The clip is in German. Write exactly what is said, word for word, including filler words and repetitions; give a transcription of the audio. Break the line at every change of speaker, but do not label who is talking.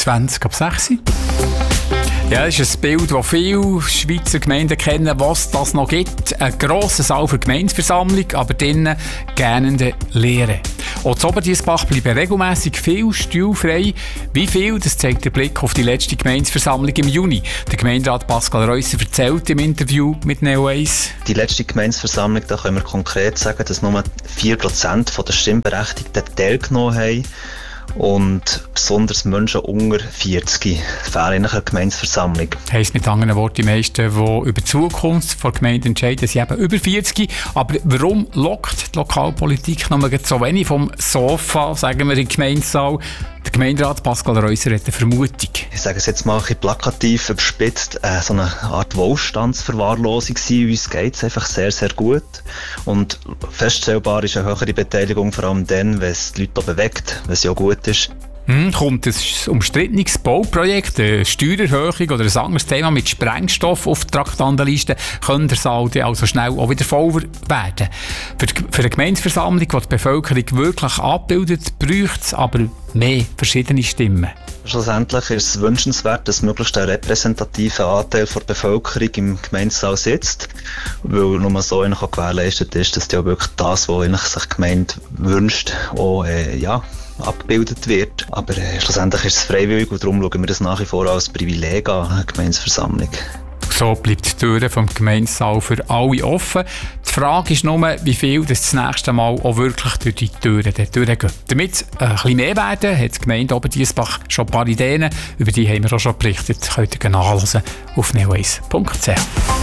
zwanzig ab sechs. Ja, das ist ein Bild, das viele Schweizer Gemeinden kennen, was das noch gibt. Ein grosser Saal für Gemeindeversammlung, aber drinnen gähnende Leere. Auch in Oberdiessbach bleiben regelmässig viel Stühle frei. Wie viel, das zeigt der Blick auf die letzte Gemeindeversammlung im Juni. Der Gemeinderat Pascal Reusser erzählt im Interview mit Neo eins.
Die letzte Gemeindeversammlung, da können wir konkret sagen, dass nur vier Prozent der Stimmberechtigten teilgenommen haben. Und besonders Menschen unter vierzig fehlen in einer Gemeindeversammlung.
Heisst mit anderen Worten, die meisten, die über die Zukunft der Gemeinde entscheiden, sind eben über vierzig. Aber warum lockt die Lokalpolitik noch so wenig vom Sofa, sagen wir, im Gemeindesaal? Der Gemeinderat Pascal Reusser hat eine Vermutung.
Ich sage es jetzt mal ein bisschen plakativ überspitzt, äh, so eine Art Wohlstandsverwahrlosung gewesen. Uns geht es einfach sehr, sehr gut. Und feststellbar ist eine höhere Beteiligung, vor allem dann, wenn es die Leute auch bewegt, wenn es ja gut ist.
Hm, kommt ein umstrittenes Bauprojekt, eine Steuererhöhung oder ein anderes Thema mit Sprengstoff auf die Traktandenliste, könnte der Saal also schnell auch wieder voller werden. Für, die, für eine Gemeindeversammlung, die die Bevölkerung wirklich abbildet, braucht es aber mehr verschiedene Stimmen.
Schlussendlich ist es wünschenswert, dass möglichst ein repräsentativer Anteil der Bevölkerung im Gemeindesaal sitzt, weil nur so auch gewährleistet ist, dass ja wirklich das, was sich die Gemeinde wünscht, auch äh, ja, abgebildet wird. Aber äh, schlussendlich ist es freiwillig und darum schauen wir das nach wie vor als Privileg an, eine Gemeindeversammlung.
So bleibt die Tür vom Gemeindesaal für alle offen. Die Frage ist nur, wie viel das, das nächste Mal auch wirklich durch die Türen durchgehen. Damit es ein bisschen mehr werden, hat die Gemeinde Oberdiessbach schon ein paar Ideen. Über die haben wir auch schon berichtet. Könnt ihr nachlesen auf neo eins punkt c h.